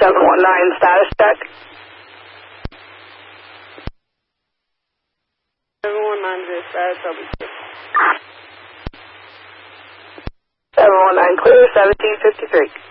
719 status check. 719 status, I'll be 719 clear, 1753.